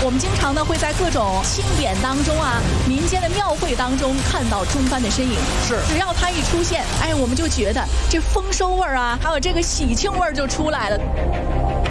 我们经常呢会在各种庆典当中啊、民间的庙会当中看到中幡的身影。 是， 只要他一出现，哎，我们就觉得这丰收味儿啊，还有这个喜庆味儿就出来了。